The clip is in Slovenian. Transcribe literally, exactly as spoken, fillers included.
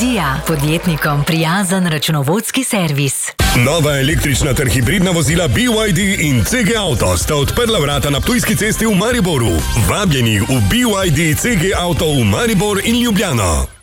Energija, podjetnikom prijazen računovodski servis. Nova električna ter hibridna vozila B Y D in C G Auto sta odprla vrata na Ptujski cesti v Mariboru. Vabljeni v B Y D C G Auto v Maribor in Ljubljano.